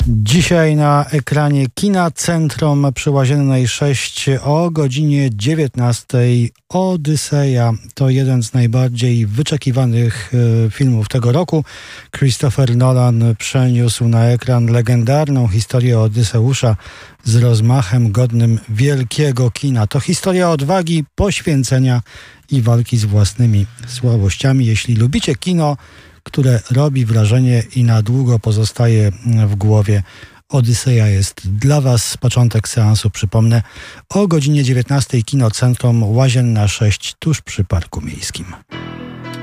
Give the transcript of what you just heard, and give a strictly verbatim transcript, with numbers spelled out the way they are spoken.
Dzisiaj na ekranie Kina Centrum przy Łaziennej sześć o godzinie dziewiętnastej Odyseja. To jeden z najbardziej wyczekiwanych e, filmów tego roku. Christopher Nolan przeniósł na ekran legendarną historię Odyseusza z rozmachem godnym wielkiego kina. To historia odwagi, poświęcenia i walki z własnymi słabościami. Jeśli lubicie kino, które robi wrażenie i na długo pozostaje w głowie, Odyseja jest dla Was. Początek seansu, przypomnę, o godzinie dziewiętnastej Kino Centrum, Łazienna sześć, tuż przy Parku Miejskim.